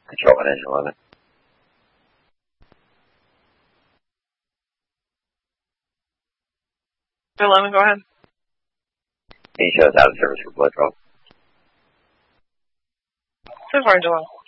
Control 1, engine 11. Engine 11, go ahead. He shows out of service for blood draw. So far, Engine 11.